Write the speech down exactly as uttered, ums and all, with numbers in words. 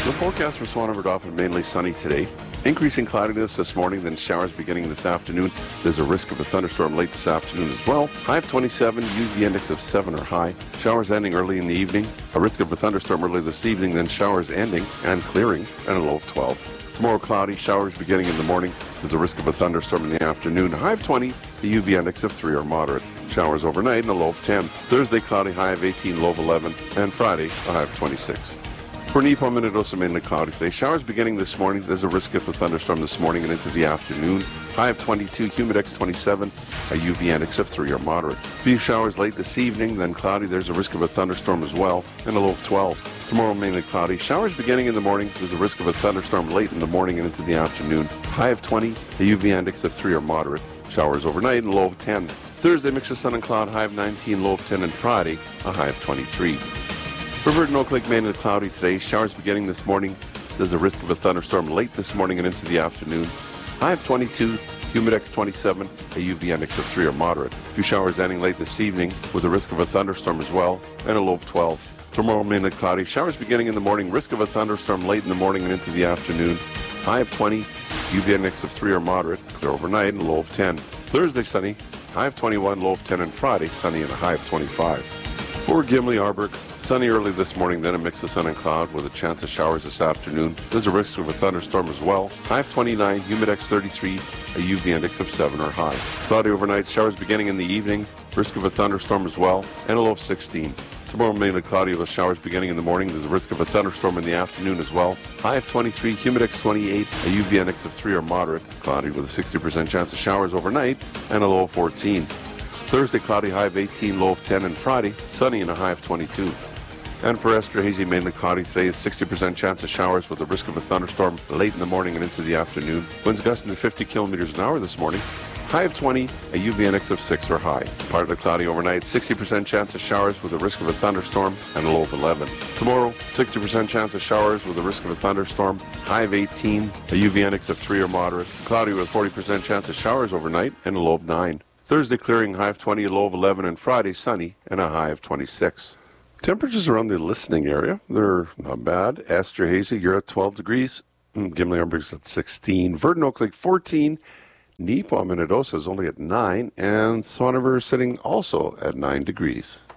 The forecast for Swan River Dauphin mainly sunny today. Increasing cloudiness this morning, then showers beginning this afternoon. There's a risk of a thunderstorm late this afternoon as well. High of twenty-seven, U V index of seven or high. Showers ending early in the evening. A risk of a thunderstorm early this evening, then showers ending and clearing, and a low of twelve. Tomorrow cloudy, showers beginning in the morning. There's a risk of a thunderstorm in the afternoon. High of twenty, the U V index of three or moderate. Showers overnight and a low of ten. Thursday cloudy, high of eighteen, low of eleven. And Friday, a high of twenty-six. For Nipo, Minidosa, mainly cloudy today. Showers beginning this morning. There's a risk of a thunderstorm this morning and into the afternoon. High of twenty-two, humidex twenty-seven, a U V index of three or moderate. Few showers late this evening, then cloudy. There's a risk of a thunderstorm as well, and a low of twelve. Tomorrow mainly cloudy. Showers beginning in the morning. There's a risk of a thunderstorm late in the morning and into the afternoon. High of twenty, a U V index of three or moderate. Showers overnight and low of ten. Thursday mix of sun and cloud, high of nineteen, low of ten, and Friday a high of twenty-three. For Virgin Oak Lake, mainly cloudy today. Showers beginning this morning. There's a risk of a thunderstorm late this morning and into the afternoon. High of twenty-two, humidex twenty-seven, a U V index of three or moderate. A few showers ending late this evening with a risk of a thunderstorm as well, and a low of twelve. Tomorrow mainly cloudy. Showers beginning in the morning. Risk of a thunderstorm late in the morning and into the afternoon. High of twenty, U V index of three or moderate. Clear overnight and a low of ten. Thursday sunny. High of twenty-one, low of ten, and Friday sunny and a high of twenty-five. For Gimli, Arberg, sunny early this morning, then a mix of sun and cloud with a chance of showers this afternoon. There's a risk of a thunderstorm as well. High of twenty-nine, humidex thirty-three, a U V index of seven or high. Cloudy overnight, showers beginning in the evening, risk of a thunderstorm as well, and a low of sixteen. Tomorrow mainly cloudy with showers beginning in the morning. There's a risk of a thunderstorm in the afternoon as well. High of twenty-three, humidex twenty-eight, a U V index of three or moderate. Cloudy with a sixty percent chance of showers overnight, and a low of fourteen. Thursday, cloudy, high of eighteen, low of ten, and Friday, sunny and a high of twenty-two. And for Esterhazy, mainly cloudy today, a sixty percent chance of showers with a risk of a thunderstorm late in the morning and into the afternoon. Winds gusting to fifty kilometers an hour this morning. High of twenty, a U V index of six or high. Partly cloudy overnight, sixty percent chance of showers with a risk of a thunderstorm and a low of eleven. Tomorrow, sixty percent chance of showers with a risk of a thunderstorm. High of eighteen, a U V index of three or moderate. Cloudy with forty percent chance of showers overnight and a low of nine. Thursday clearing, high of twenty, a low of eleven, and Friday sunny and a high of twenty-six. Temperatures around the listening area, they're not bad. Esterhazy, you're at twelve degrees. Gimli, Arberg's at sixteen. Virgin Oak Lake, fourteen. Nipo, Minidosa is only at nine. And Swan River is sitting also at nine degrees.